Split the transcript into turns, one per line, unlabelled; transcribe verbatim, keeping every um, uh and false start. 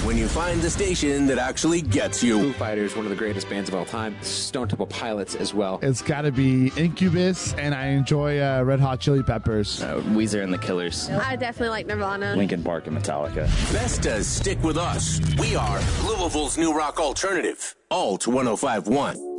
when you find the station that actually gets you.
Foo Fighters, one of the greatest bands of all time. Stone Temple Pilots as well.
It's got to be Incubus, and I enjoy uh, Red Hot Chili Peppers.
Uh, Weezer and the Killers.
I definitely like Nirvana.
Linkin Park and Metallica.
Vestas stick with us. We are Louisville's new rock alternative. Alt one oh five point one.